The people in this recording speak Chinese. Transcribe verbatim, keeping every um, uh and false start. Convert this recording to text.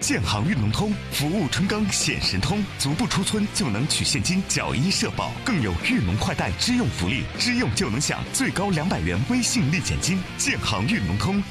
建行运农通，服务春耕显神通，足不出村就能取现金缴医社保，更有育农快贷支用福利，支用就能享最高两百元微信立减金。建行运农通。